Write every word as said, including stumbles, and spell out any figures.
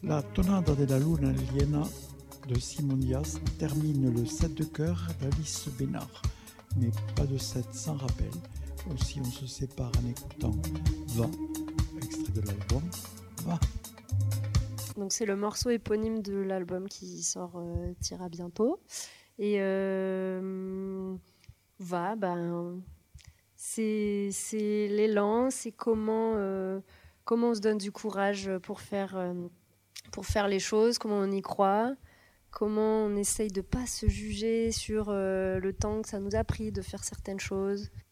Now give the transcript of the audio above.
La Tonada de la Luna Llena de Simon Diaz termine le set de cœur d'Alice Bénard, mais pas de set sans rappel. Aussi, on se sépare en écoutant Va, extrait de l'album Va. Donc c'est le morceau éponyme de l'album qui sortira euh, bientôt. Et euh, Va, ben, c'est, c'est l'élan, c'est comment, euh, comment on se donne du courage pour faire, euh, pour faire les choses, comment on y croit, comment on essaye de ne pas se juger sur euh, le temps que ça nous a pris de faire certaines choses.